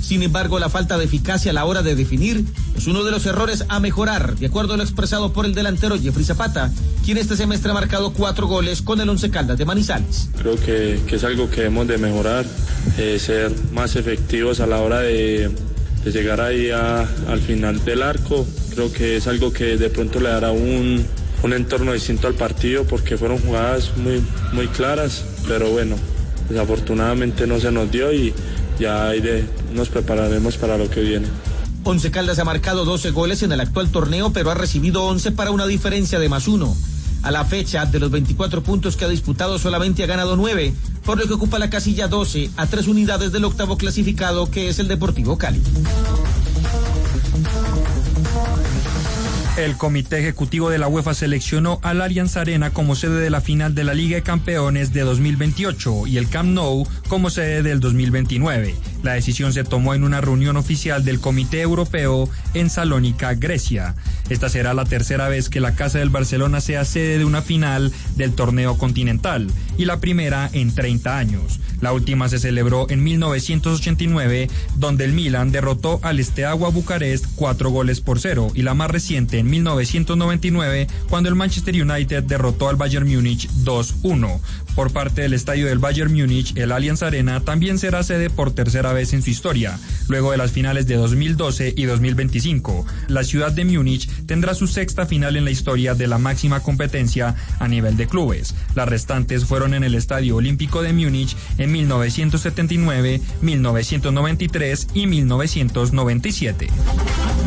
Sin embargo, la falta de eficacia a la hora de definir es uno de los errores a mejorar, de acuerdo a lo expresado por el delantero Jeffrey Zapata, quien este semestre ha marcado 4 goles con el Once Caldas de Manizales. Creo que es algo que debemos de mejorar, ser más efectivos a la hora de llegar ahí al final del arco. Creo que es algo que de pronto le dará un entorno distinto al partido, porque fueron jugadas muy claras, pero bueno, desafortunadamente no se nos dio y ya nos prepararemos para lo que viene. Once Caldas ha marcado 12 goles en el actual torneo, pero ha recibido 11 para una diferencia de +1. A la fecha, de los 24 puntos que ha disputado, solamente ha ganado 9, por lo que ocupa la casilla 12 a 3 unidades del octavo clasificado, que es el Deportivo Cali. El Comité Ejecutivo de la UEFA seleccionó al Allianz Arena como sede de la final de la Liga de Campeones de 2028 y el Camp Nou como sede del 2029. La decisión se tomó en una reunión oficial del Comité Europeo en Salónica, Grecia. Esta será la tercera vez que la Casa del Barcelona sea sede de una final del torneo continental y la primera en 30 años. La última se celebró en 1989, donde el Milan derrotó al Steaua Bucarest 4-0, y la más reciente en 1999, cuando el Manchester United derrotó al Bayern Múnich 2-1. Por parte del estadio del Bayern Múnich, el Allianz Arena también será sede por tercera vez en su historia, luego de las finales de 2012 y 2025. La ciudad de Múnich tendrá su sexta final en la historia de la máxima competencia a nivel de clubes. Las restantes fueron en el Estadio Olímpico de Múnich en 1979, 1993 y 1997.